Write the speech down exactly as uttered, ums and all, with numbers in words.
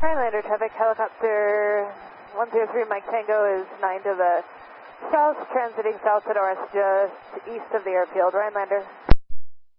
Rhinelander traffic, helicopter one zero three Mike Tango is nine to the south, transiting south to north, just east of the airfield. Rhinelander.